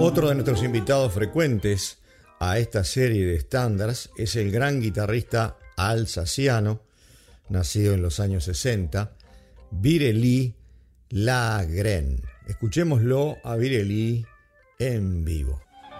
Otro de nuestros invitados frecuentes a esta serie de estándares es el gran guitarrista alsaciano, nacido en los años 60, Virelie Lagrène. Escuchémoslo a Virelie en vivo.